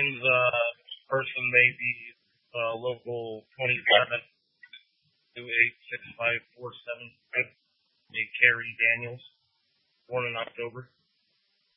Person may be local 27286547. A Carrie Daniels, born in October.